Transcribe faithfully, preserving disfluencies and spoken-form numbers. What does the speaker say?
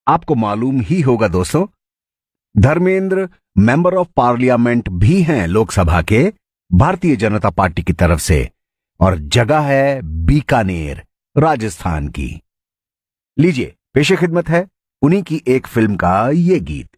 आपको मालूम ही होगा दोस्तों, धर्मेंद्र मेंबर ऑफ पार्लियामेंट भी हैं लोकसभा के भारतीय जनता पार्टी की तरफ से, और जगह है बीकानेर, राजस्थान की। लीजिए पेशे खिदमत है उन्हीं की एक फिल्म का ये गीत।